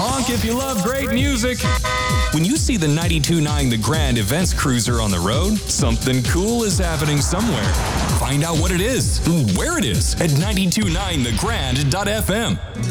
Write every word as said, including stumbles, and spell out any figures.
Honk if you love great music. When you see the ninety-two point nine The Grand Events Cruiser on the road, something cool is happening somewhere. Find out what it is and where it is at ninety-two point nine the grand dot f m.